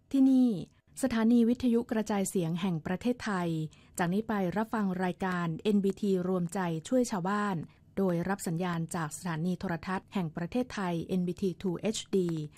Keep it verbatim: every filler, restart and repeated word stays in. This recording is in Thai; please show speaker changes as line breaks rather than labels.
ที่นี่สถานีวิทยุกระจายเสียงแห่งประเทศไทยจากนี้ไปรับฟังรายการ เอ็น บี ที รวมใจช่วยชาวบ้านโดยรับสัญญาณจากสถานีโทรทัศน์แห่งประเทศไทย เอ็น บี ที ทู เอช ดี